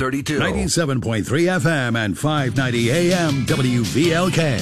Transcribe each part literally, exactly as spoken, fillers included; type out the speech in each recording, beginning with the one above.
thirty-two. ninety-seven point three F M and five ninety A M W V L K.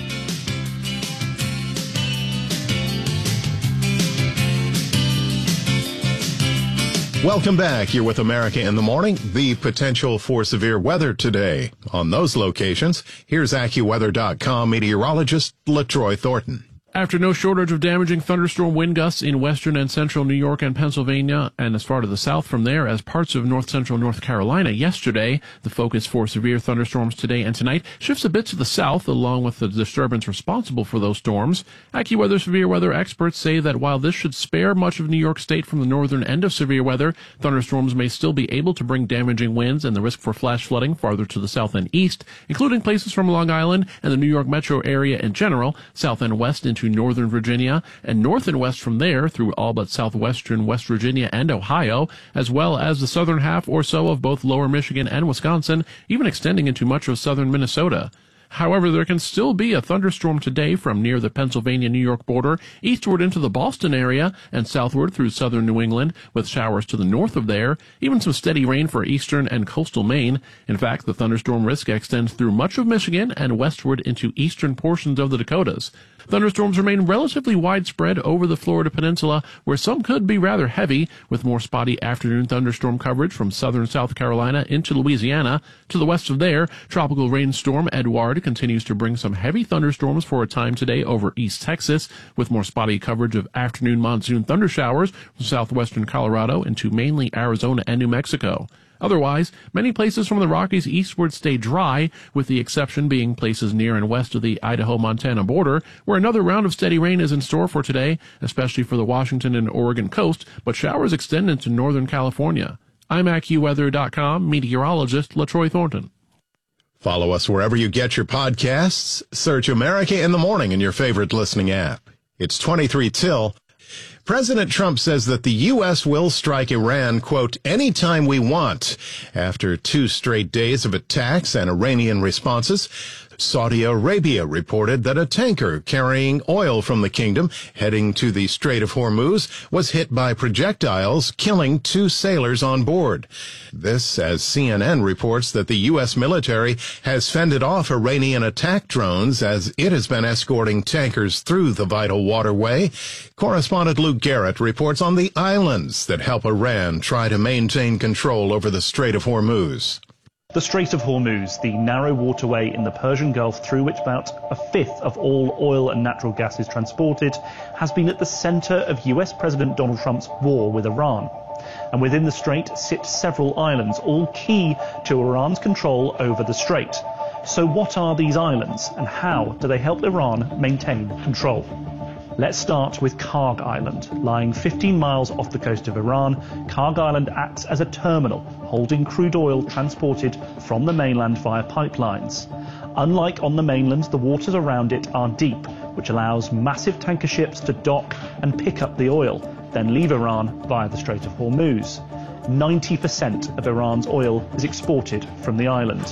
Welcome back. You're with America in the Morning. The potential for severe weather today. On those locations, here's AccuWeather dot com meteorologist LaTroy Thornton. After no shortage of damaging thunderstorm wind gusts in western and central New York and Pennsylvania, and as far to the south from there as parts of north-central North Carolina yesterday, the focus for severe thunderstorms today and tonight shifts a bit to the south, along with the disturbance responsible for those storms. AccuWeather severe weather experts say that while this should spare much of New York State from the northern end of severe weather, thunderstorms may still be able to bring damaging winds and the risk for flash flooding farther to the south and east, including places from Long Island and the New York metro area in general, south and west into northern Virginia, and north and west from there through all but southwestern West Virginia and Ohio, as well as the southern half or so of both lower Michigan and Wisconsin, even extending into much of southern Minnesota. However, there can still be a thunderstorm today from near the Pennsylvania-New York border, eastward into the Boston area, and southward through southern New England, with showers to the north of there, even some steady rain for eastern and coastal Maine. In fact, the thunderstorm risk extends through much of Michigan and westward into eastern portions of the Dakotas. Thunderstorms remain relatively widespread over the Florida peninsula, where some could be rather heavy, with more spotty afternoon thunderstorm coverage from southern South Carolina into Louisiana. To the west of there, tropical rainstorm Edouard continues to bring some heavy thunderstorms for a time today over East Texas, with more spotty coverage of afternoon monsoon thundershowers from southwestern Colorado into mainly Arizona and New Mexico. Otherwise, many places from the Rockies eastward stay dry, with the exception being places near and west of the Idaho-Montana border, where another round of steady rain is in store for today, especially for the Washington and Oregon coast, but showers extend into northern California. I'm AccuWeather dot com meteorologist LaTroy Thornton. Follow us wherever you get your podcasts. Search America in the Morning in your favorite listening app. It's twenty-three till. President Trump says that the U S will strike Iran, quote, anytime we want, after two straight days of attacks and Iranian responses. Saudi Arabia reported that a tanker carrying oil from the kingdom heading to the Strait of Hormuz was hit by projectiles, killing two sailors on board. This as C N N reports that the U S military has fended off Iranian attack drones as it has been escorting tankers through the vital waterway. Correspondent Luke Garrett reports on the islands that help Iran try to maintain control over the Strait of Hormuz. The Strait of Hormuz, the narrow waterway in the Persian Gulf through which about a fifth of all oil and natural gas is transported, has been at the center of U S President Donald Trump's war with Iran. And within the strait sit several islands, all key to Iran's control over the strait. So what are these islands, and how do they help Iran maintain control? Let's start with Karg Island. Lying fifteen miles off the coast of Iran, Karg Island acts as a terminal, holding crude oil transported from the mainland via pipelines. Unlike on the mainland, the waters around it are deep, which allows massive tanker ships to dock and pick up the oil, then leave Iran via the Strait of Hormuz. ninety percent of Iran's oil is exported from the island.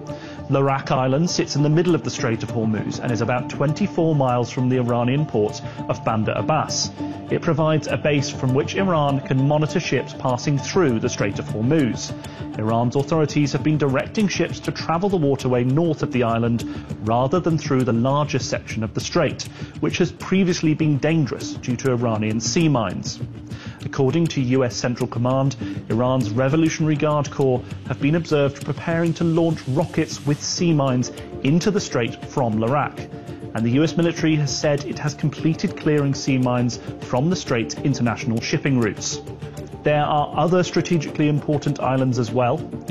Larak Island sits in the middle of the Strait of Hormuz and is about twenty-four miles from the Iranian port of Bandar Abbas. It provides a base from which Iran can monitor ships passing through the Strait of Hormuz. Iran's authorities have been directing ships to travel the waterway north of the island rather than through the larger section of the strait, which has previously been dangerous due to Iranian sea mines. According to U S Central Command, Iran's Revolutionary Guard Corps have been observed preparing to launch rockets with sea mines into the strait from Larak. And the U S military has said it has completed clearing sea mines from the strait's international shipping routes. There are other strategically important islands as well.